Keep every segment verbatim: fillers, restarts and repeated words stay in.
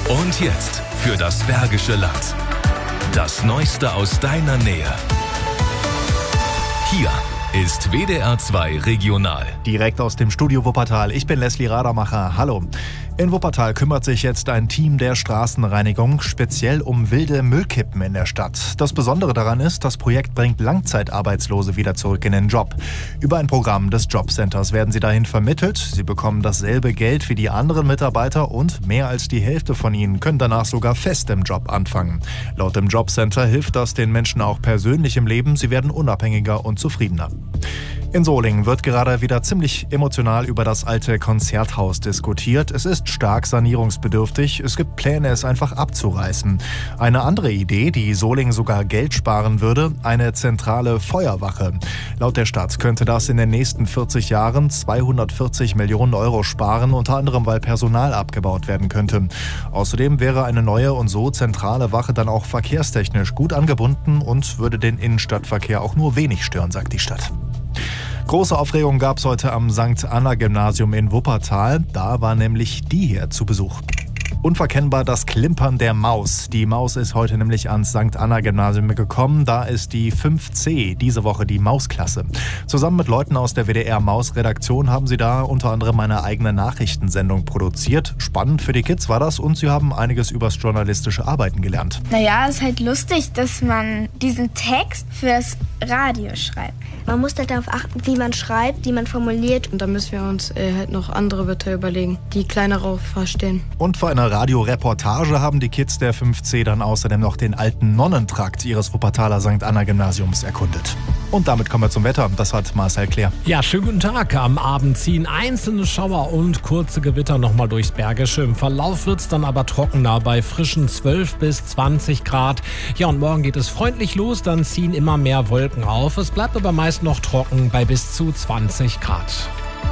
Und jetzt für das Bergische Land. Das Neueste aus deiner Nähe. Hier ist W D R zwei Regional. Direkt aus dem Studio Wuppertal. Ich bin Leslie Radermacher. Hallo. In Wuppertal kümmert sich jetzt ein Team der Straßenreinigung speziell um wilde Müllkippen in der Stadt. Das Besondere daran ist, das Projekt bringt Langzeitarbeitslose wieder zurück in den Job. Über ein Programm des Jobcenters werden sie dahin vermittelt. Sie bekommen dasselbe Geld wie die anderen Mitarbeiter und mehr als die Hälfte von ihnen können danach sogar fest im Job anfangen. Laut dem Jobcenter hilft das den Menschen auch persönlich im Leben. Sie werden unabhängiger und zufriedener. In Solingen wird gerade wieder ziemlich emotional über das alte Konzerthaus diskutiert. Es ist stark sanierungsbedürftig. Es gibt Pläne, es einfach abzureißen. Eine andere Idee, die Solingen sogar Geld sparen würde, eine zentrale Feuerwache. Laut der Stadt könnte das in den nächsten vierzig Jahren zweihundertvierzig Millionen Euro sparen, unter anderem weil Personal abgebaut werden könnte. Außerdem wäre eine neue und so zentrale Wache dann auch verkehrstechnisch gut angebunden und würde den Innenstadtverkehr auch nur wenig stören, sagt die Stadt. Große Aufregung gab es heute am Sankt Anna Gymnasium in Wuppertal. Da war nämlich die hier zu Besuch. Unverkennbar das Klimpern der Maus. Die Maus ist heute nämlich ans Sankt Anna Gymnasium gekommen. Da ist die fünf C, diese Woche die Mausklasse. Zusammen mit Leuten aus der W D R Maus-Redaktion haben sie da unter anderem eine eigene Nachrichtensendung produziert. Spannend für die Kids war das und sie haben einiges übers journalistische Arbeiten gelernt. Naja, es ist halt lustig, dass man diesen Text fürs Radio schreibt. Man muss halt darauf achten, wie man schreibt, wie man formuliert. Und da müssen wir uns äh, halt noch andere Wörter überlegen, die kleinere verstehen. Und für eine Radioreportage haben die Kids der fünf C dann außerdem noch den alten Nonnentrakt ihres Wuppertaler Sankt Anna Gymnasiums erkundet. Und damit kommen wir zum Wetter. Das hat Marcel Claire. Ja, schönen guten Tag. Am Abend ziehen einzelne Schauer und kurze Gewitter nochmal durchs Bergische. Im Verlauf wird es dann aber trockener bei frischen zwölf bis zwanzig Grad. Ja, und morgen geht es freundlich los. Dann ziehen immer mehr Wolken auf. Es bleibt aber meist noch trocken bei bis zu zwanzig Grad.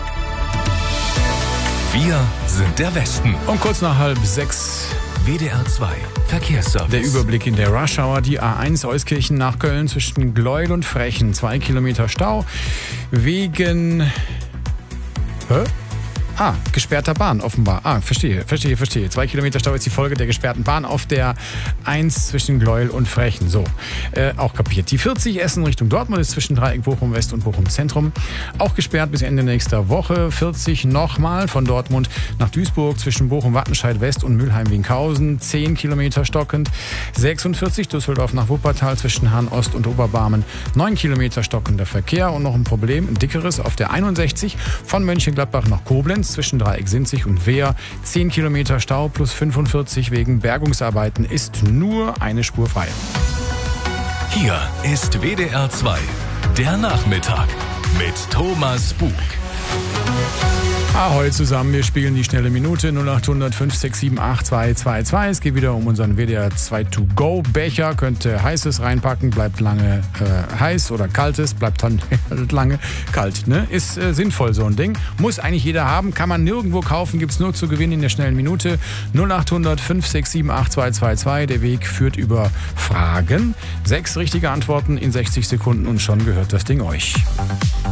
Wir sind der Westen. Um kurz nach halb sechs. W D R zwei Verkehrsservice. Der Überblick in der Rush Hour. Die A eins Euskirchen nach Köln zwischen Gleuel und Frechen. Zwei Kilometer Stau wegen... Hä? Ah, gesperrter Bahn offenbar. Ah, verstehe, verstehe, verstehe. Zwei Kilometer Stau ist die Folge der gesperrten Bahn auf der eins zwischen Gleuel und Frechen. So, äh, auch kapiert. Die vierzig Essen Richtung Dortmund ist zwischen Dreieck Bochum West und Bochum Zentrum. Auch gesperrt bis Ende nächster Woche. vierzig nochmal von Dortmund nach Duisburg zwischen Bochum Wattenscheid West und Mülheim-Wienkhausen. zehn Kilometer stockend. sechsundvierzig Düsseldorf nach Wuppertal zwischen Hahn Ost und Oberbarmen. neun Kilometer stockender Verkehr und noch ein Problem, ein dickeres auf der einundsechzig von Mönchengladbach nach Koblenz zwischen Dreieck Sinzig und Wehr. zehn Kilometer Stau plus fünfundvierzig wegen Bergungsarbeiten ist nur eine Spur frei. Hier ist W D R zwei, der Nachmittag mit Thomas Bug. Ahoi zusammen, wir spielen die schnelle Minute null acht hundert fünf sechs sieben acht zwei zwei zwei. Es geht wieder um unseren W D R zwei To-Go-Becher. Könnt ihr heißes reinpacken, bleibt lange äh, heiß oder kaltes, bleibt dann lange kalt. Ne? Ist äh, sinnvoll so ein Ding. Muss eigentlich jeder haben, kann man nirgendwo kaufen, gibt's nur zu gewinnen in der schnellen Minute. null acht hundert fünf sechs sieben acht zwei zwei zwei. Der Weg führt über Fragen. Sechs richtige Antworten in sechzig Sekunden und schon gehört das Ding euch.